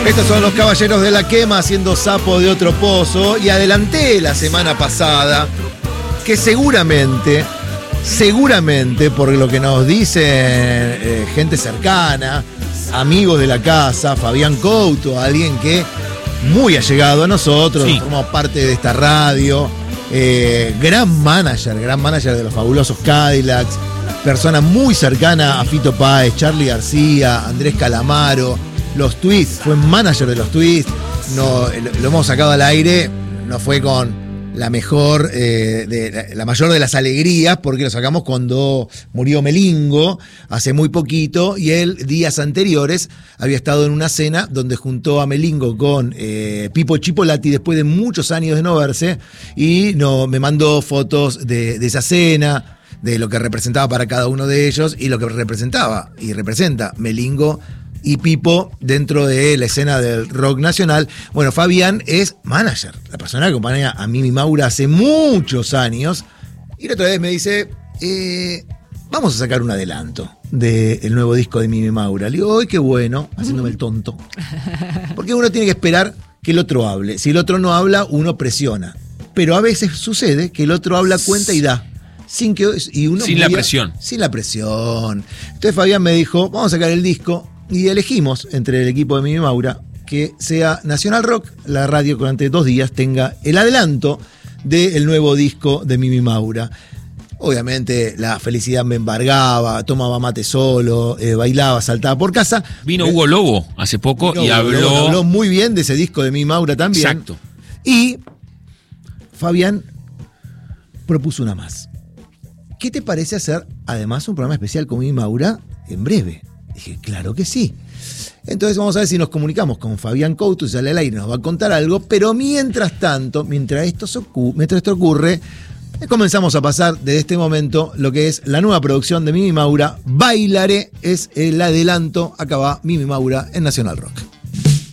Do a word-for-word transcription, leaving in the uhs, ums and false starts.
Estos son los Caballeros de la Quema haciendo Sapo de Otro Pozo. Y adelanté la semana pasada que seguramente, seguramente, por lo que nos dicen eh, gente cercana, amigos de la casa, Fabián Couto, alguien que muy allegado a nosotros, sí, formamos parte de esta radio, eh, gran manager, gran manager de los fabulosos Cadillacs, persona muy cercana a Fito Páez, Charly García, Andrés Calamaro, los Twists, fue manager de los Twists, no, lo, lo hemos sacado al aire, no fue con la mejor, eh, de, la, la mayor de las alegrías, porque lo sacamos cuando murió Melingo, hace muy poquito, y él, días anteriores, había estado en una cena donde juntó a Melingo con eh, Pipo Chipolati después de muchos años de no verse, y no, me mandó fotos de, de esa cena, de lo que representaba para cada uno de ellos, y lo que representaba, y representa Melingo y Pipo dentro de la escena del rock nacional. Bueno, Fabián es manager, la persona que acompaña a Mimi Maura hace muchos años. Y la otra vez me dice, eh, vamos a sacar un adelanto del nuevo disco de Mimi Maura. Le digo, ¡ay, qué bueno! Haciéndome el tonto. Porque uno tiene que esperar que el otro hable. Si el otro no habla, uno presiona. Pero a veces sucede que el otro habla, cuenta y da. Sin, que, y uno sin la presión. Sin la presión. Entonces Fabián me dijo, vamos a sacar el disco. Y elegimos entre el equipo de Mimi Maura que sea Nacional Rock, la radio que durante dos días tenga el adelanto del nuevo disco de Mimi Maura. Obviamente la felicidad me embargaba, tomaba mate solo, eh, bailaba, saltaba por casa. Vino Hugo Lobo hace poco Vino y Hugo habló... Lobo, habló muy bien de ese disco de Mimi Maura también. Exacto. Y Fabián propuso una más. ¿Qué te parece hacer además un programa especial con Mimi Maura en breve? Dije, claro que sí. Entonces vamos a ver si nos comunicamos con Fabián Couto, sale al aire y nos va a contar algo, pero mientras tanto, mientras esto, ocurre, mientras esto ocurre, comenzamos a pasar desde este momento lo que es la nueva producción de Mimi Maura, Bailaré, es el adelanto, acá va Mimi Maura en Nacional Rock.